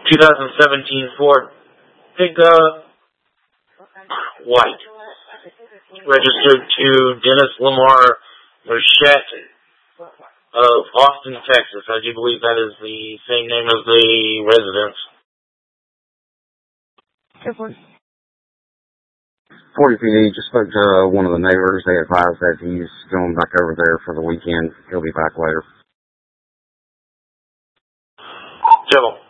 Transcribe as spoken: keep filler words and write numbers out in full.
twenty seventeen Ford pickup, white, registered to Dennis Lamar Mochette of Austin, Texas. I do believe that is the same name as the residence. forty P D just spoke to one of the neighbors. They advised that he's going back over there for the weekend. He'll be back later. Civil.